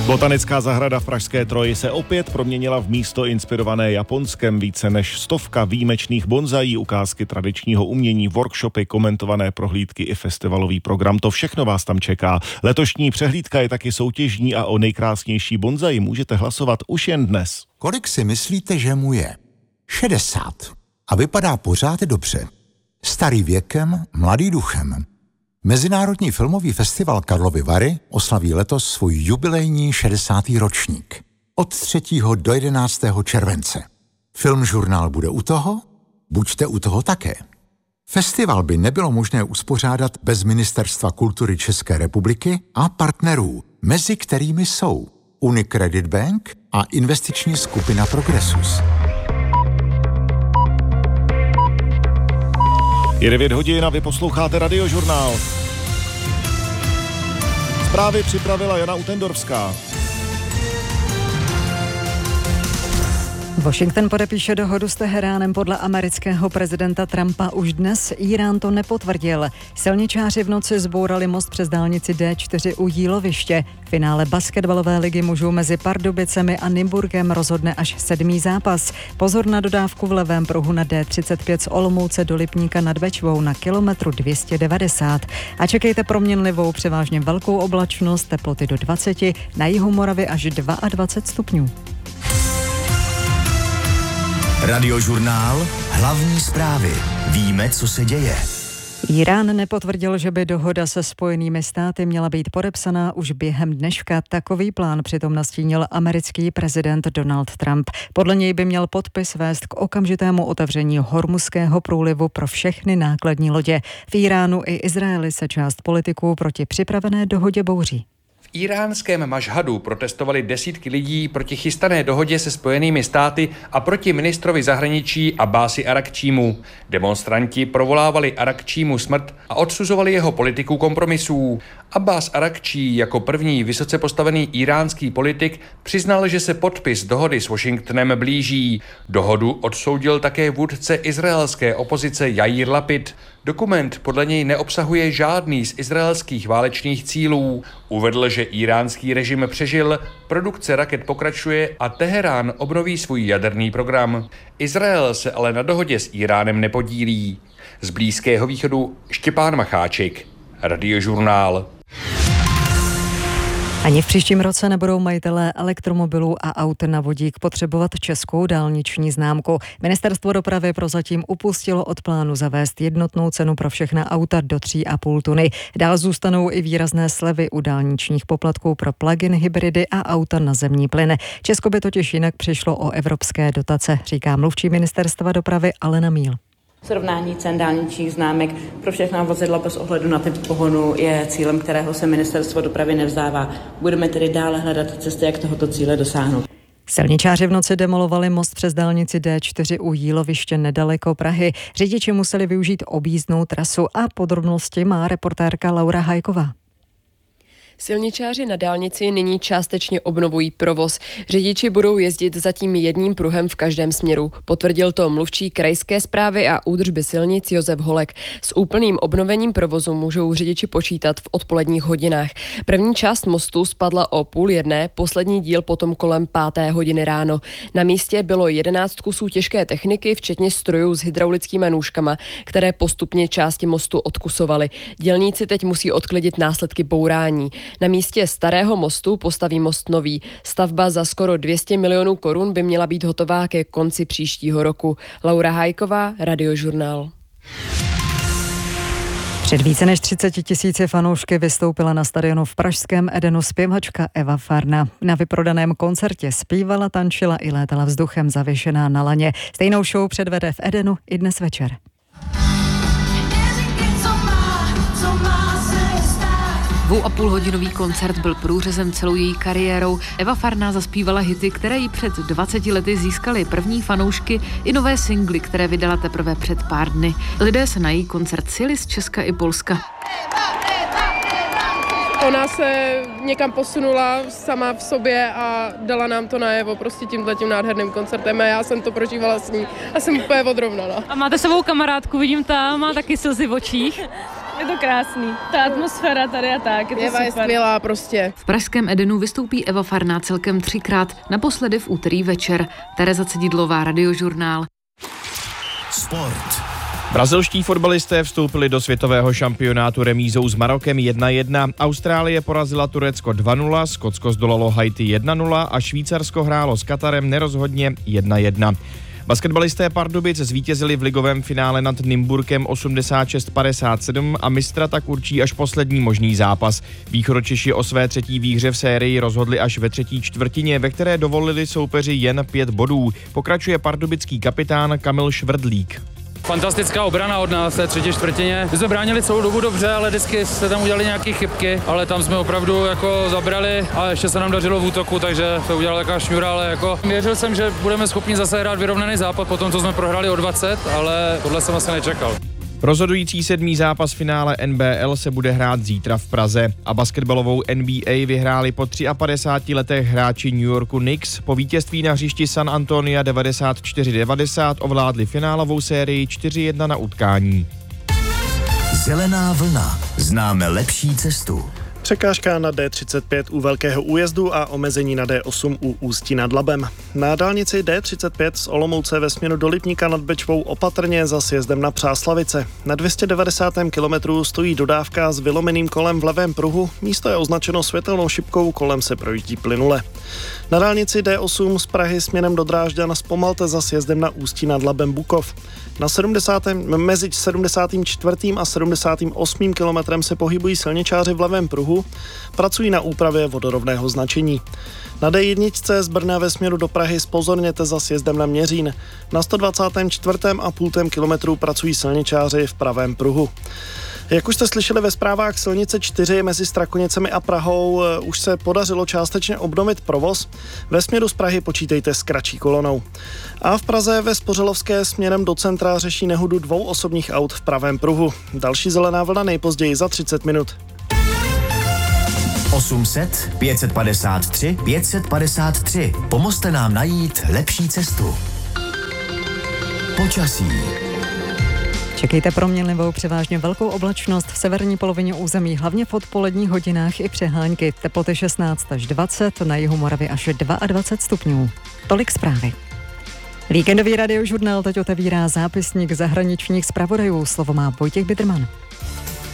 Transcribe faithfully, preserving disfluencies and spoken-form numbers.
Botanická zahrada v pražské Troji se opět proměnila v místo inspirované Japonskem. Více než stovka výjimečných bonzaí, ukázky tradičního umění, workshopy, komentované prohlídky i festivalový program. To všechno vás tam čeká. Letošní přehlídka je taky soutěžní a o nejkrásnější bonzai můžete hlasovat už jen dnes. Kolik si myslíte, že mu je? šedesát. A vypadá pořád dobře. Starý věkem, mladý duchem. Mezinárodní filmový festival Karlovy Vary oslaví letos svůj jubilejní šedesátý ročník. Od třetího do jedenáctého července. Filmžurnál bude u toho? Buďte u toho také. Festival by nebylo možné uspořádat bez Ministerstva kultury České republiky a partnerů, mezi kterými jsou Unicredit Bank a investiční skupina Progressus. Je devět hodin a vy posloucháte Radiožurnál. Zprávy připravila Jana Utendorská. Washington podepíše dohodu s Teheránem. Podle amerického prezidenta Trumpa už dnes. Irán to nepotvrdil. Silničáři v noci zbourali most přes dálnici D čtyři u Jíloviště. Finále basketbalové ligy mužů mezi Pardubicemi a Nymburkem rozhodne až sedmý zápas. Pozor na dodávku v levém pruhu na D třicet pět z Olomouce do Lipníka nad Bečvou na kilometru dvě stě devadesát. A čekejte proměnlivou, převážně velkou oblačnost, teploty do dvacet, na jihu Moravy až dvacet dva stupňů. Radiožurnál, hlavní zprávy. Víme, co se děje. Irán nepotvrdil, že by dohoda se Spojenými státy měla být podepsaná už během dneška. Takový plán přitom nastínil americký prezident Donald Trump. Podle něj by měl podpis vést k okamžitému otevření Hormuzského průlivu pro všechny nákladní lodě. V Iránu i Izraeli se část politiků proti připravené dohodě bouří. V iránském Mašhadu protestovali desítky lidí proti chystané dohodě se Spojenými státy a proti ministrovi zahraničí Abbási Arakčímu. Demonstranti provolávali Arakčímu smrt a odsuzovali jeho politiku kompromisů. Abbás Arakčí jako první vysoce postavený iránský politik přiznal, že se podpis dohody s Washingtonem blíží. Dohodu odsoudil také vůdce izraelské opozice Jair Lapid. Dokument podle něj neobsahuje žádný z izraelských válečných cílů. Uvedl, že iránský režim přežil, produkce raket pokračuje a Teherán obnoví svůj jaderný program. Izrael se ale na dohodě s Iránem nepodílí. Z Blízkého východu Štěpán Macháček, Radiožurnál. Ani v příštím roce nebudou majitelé elektromobilů a aut na vodík potřebovat českou dálniční známku. Ministerstvo dopravy prozatím upustilo od plánu zavést jednotnou cenu pro všechna auta do tři a půl tuny. Dál zůstanou i výrazné slevy u dálničních poplatků pro plug-in hybridy a auta na zemní plyn. Česko by totiž jinak přišlo o evropské dotace, říká mluvčí Ministerstva dopravy Alena Míl. Srovnání cen dálničních známek pro všechna vozidla bez ohledu na typ pohonu je cílem, kterého se Ministerstvo dopravy nevzdává. Budeme tedy dále hledat cesty, jak tohoto cíle dosáhnout. Silničáři v noci demolovali most přes dálnici D čtyři u Jíloviště nedaleko Prahy. Řidiči museli využít objízdnou trasu a podrobnosti má reportérka Laura Hajková. Silničáři na dálnici nyní částečně obnovují provoz. Řidiči budou jezdit zatím jedním pruhem v každém směru. Potvrdil to mluvčí krajské správy a údržby silnic Josef Holek. S úplným obnovením provozu můžou řidiči počítat v odpoledních hodinách. První část mostu spadla o půl jedné, poslední díl potom kolem páté hodiny ráno. Na místě bylo jedenáct kusů těžké techniky, včetně strojů s hydraulickými nůžkama, které postupně části mostu odkusovaly. Dělníci teď musí odklidit následky bourání. Na místě starého mostu postaví most nový. Stavba za skoro dvě stě milionů korun by měla být hotová ke konci příštího roku. Laura Hajková, Radiožurnál. Před více než třiceti tisíci fanoušky vystoupila na stadionu v pražském Edenu zpěvačka Eva Farna. Na vyprodaném koncertě zpívala, tančila i létala vzduchem zavěšená na laně. Stejnou show předvede v Edenu i dnes večer. Dvou a půl hodinový koncert byl průřezem celou její kariérou. Eva Farná zaspívala hity, které jí před dvaceti lety získaly první fanoušky i nové singly, které vydala teprve před pár dny. Lidé se na její koncert sjeli z Česka i Polska. Ona se někam posunula sama v sobě a dala nám to najevo prostě tímhletím nádherným koncertem a já jsem to prožívala s ní a jsem úplně odrovnaná. A máte sebou kamarádku, vidím tam, má taky slzy v očích. Je to krásný. Ta atmosféra tady a tak, je to Jeva super. je skvělá prostě. V pražském Edenu vystoupí Eva Farná celkem třikrát, naposledy v úterý večer. Tereza Cedidlová, Radiožurnál. Sport. Brazilští fotbalisté vstoupili do světového šampionátu remízou s Marokem jedna jedna, Austrálie porazila Turecko dva nula, Skotsko zdolalo Haiti jedna nula a Švýcarsko hrálo s Katarem nerozhodně jedna jedna. Basketbalisté Pardubic zvítězili v ligovém finále nad Nymburkem osmdesát šest padesát sedm a mistra tak určí až poslední možný zápas. Východočeši o své třetí výhře v sérii rozhodli až ve třetí čtvrtině, ve které dovolili soupeři jen pět bodů. Pokračuje pardubický kapitán Kamil Švrdlík. Fantastická obrana od nás v té třetí čtvrtině. My jsme bránili celou dobu dobře, ale vždycky se tam udělali nějaké chybky, ale tam jsme opravdu jako zabrali a ještě se nám dařilo v útoku, takže to udělala taková šňůra, ale jako věřil jsem, že budeme schopni zase hrát vyrovnaný zápas po tom, co jsme prohráli o dvacet, ale tohle jsem asi nečekal. Rozhodující sedmý zápas finále N B L se bude hrát zítra v Praze a basketbalovou N B A vyhráli po padesáti třech letech hráči New Yorku Knicks. Po vítězství na hřišti San Antonia devadesát čtyři devadesát ovládli finálovou sérii čtyři jedna na utkání. Zelená vlna. Známe lepší cestu. Překážka na D třicet pět u Velkého újezdu a omezení na D osm u Ústí nad Labem. Na dálnici D třicet pět z Olomouce ve směru do Lipníka nad Bečvou opatrně za sjezdem na Přáslavice. Na dvě stě devadesátém kilometru stojí dodávka s vylomeným kolem v levém pruhu, místo je označeno světelnou šipkou, kolem se projíždí plynule. Na dálnici D osm z Prahy směrem do Drážďan zpomalte za sjezdem na Ústí nad Labem Bukov. Na sedmdesátém mezi sedmdesátým čtvrtým a sedmdesátým osmým kilometrem se pohybují silničáři v levém pruhu, pracují na úpravě vodorovného značení. Na D jedna z Brna ve směru do Prahy zpozorněte za sjezdem na Měřín. Na sto dvacátém čtvrtém a půltém kilometru pracují silničáři v pravém pruhu. Jak už jste slyšeli ve zprávách, silnice čtyři mezi Strakonicemi a Prahou už se podařilo částečně obnovit provoz. Ve směru z Prahy počítejte s kratší kolonou. A v Praze ve Spořilovské směrem do centra řeší nehodu dvou osobních aut v pravém pruhu. Další zelená vlna nejpozději za třicet minut. osm set, pět set padesát tři, pět set padesát tři. Pomozte nám najít lepší cestu. Počasí. Čekejte proměnlivou převážně velkou oblačnost v severní polovině území, hlavně v odpoledních hodinách i přehánky. Teploty šestnáct až dvacet, na jihu Moravy až dvacet dva stupňů. Tolik zprávy. Víkendový radiožurnál teď otevírá zápisník zahraničních zpravodajů. Slovo má Vojtěch Bidrman.